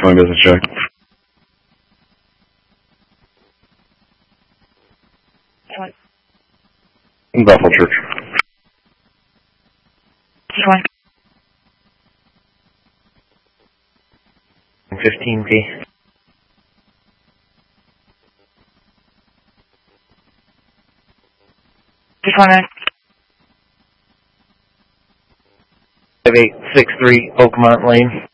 Towing business check. Bethel Church. 15B. Just want to 5863 Oakmont Lane.